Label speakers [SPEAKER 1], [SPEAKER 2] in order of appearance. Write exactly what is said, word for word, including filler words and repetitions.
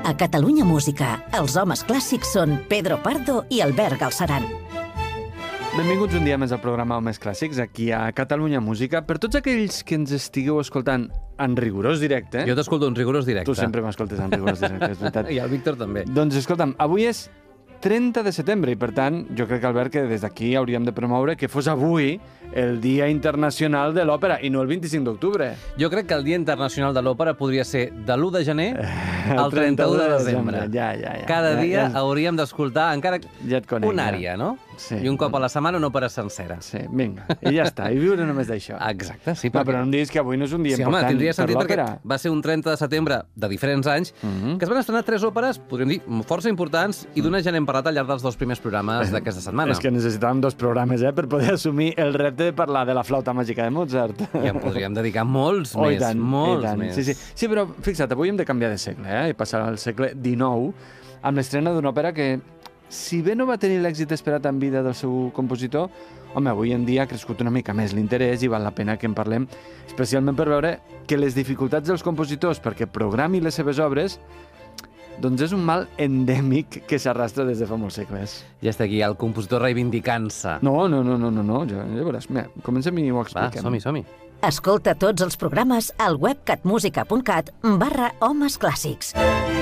[SPEAKER 1] A Catalunya Música, els homes clàssics són Pedro Pardo i Albert Galceran.
[SPEAKER 2] Benvinguts un dia més al programa Homes Clàssics, aquí a Catalunya Música. Per tots aquells que ens estigueu escoltant en rigorós directe...
[SPEAKER 3] Jo t'escolto en rigorós directe.
[SPEAKER 2] Tu sempre m'escoltes en rigorós directe, és veritat.
[SPEAKER 3] I el Víctor també.
[SPEAKER 2] Doncs escolta'm, avui és trenta de setembre i, per tant, jo crec, Albert, que des d'aquí hauríem de promoure que fos avui el Dia Internacional de l'Òpera i no el vint-i-cinc d'octubre.
[SPEAKER 3] Jo crec que el Dia Internacional de l'Òpera podria ser de l'u de gener al trenta-u de desembre.
[SPEAKER 2] Ja, ja, ja.
[SPEAKER 3] Cada
[SPEAKER 2] ja,
[SPEAKER 3] dia
[SPEAKER 2] ja,
[SPEAKER 3] hauríem d'escoltar encara
[SPEAKER 2] ja et conec,
[SPEAKER 3] una
[SPEAKER 2] ja.
[SPEAKER 3] ària, no?
[SPEAKER 2] Sí.
[SPEAKER 3] I un cop a la setmana una òpera sencera.
[SPEAKER 2] Sí, vinga, i ja està, i viure només d'això.
[SPEAKER 3] Exacte, sí.
[SPEAKER 2] No, però no em diguis que avui no és un dia
[SPEAKER 3] sí,
[SPEAKER 2] important
[SPEAKER 3] home, tindria
[SPEAKER 2] per
[SPEAKER 3] sentit
[SPEAKER 2] l'òpera.
[SPEAKER 3] perquè va ser un trenta de setembre de diferents anys
[SPEAKER 2] Mm -hmm.
[SPEAKER 3] que es van estrenar tres òperes, podríem dir, força importants, i d'una ja n'hem parlat al llarg dels dos primers programes d'aquesta setmana.
[SPEAKER 2] És que necessitàvem dos programes, eh, per poder assumir el repte de parlar de la flauta màgica de Mozart.
[SPEAKER 3] I en podríem dedicar molts
[SPEAKER 2] Oh,
[SPEAKER 3] més,
[SPEAKER 2] tant,
[SPEAKER 3] molts
[SPEAKER 2] tant.
[SPEAKER 3] més.
[SPEAKER 2] Sí, sí. sí, però fixa't, avui hem de canviar de segle, eh, i passar al segle dinou, amb l'estrena d'una òpera que, si bé no va tenir l'èxit esperat en vida del seu compositor, home, avui en dia ha crescut una mica més l'interès i val la pena que en parlem, especialment per veure que les dificultats dels compositors perquè programi les seves obres doncs és un mal endèmic que s'arrastra des de fa molts segles.
[SPEAKER 3] Ja està aquí, el compositor reivindicant-se.
[SPEAKER 2] No, no, no, no, no, no. Ja, ja veuràs. Mira, comencem i ho
[SPEAKER 3] Va,
[SPEAKER 2] expliquem.
[SPEAKER 3] som-hi, som-hi.
[SPEAKER 1] Escolta tots els programes al web catmusica punt cat barra homes clàssics.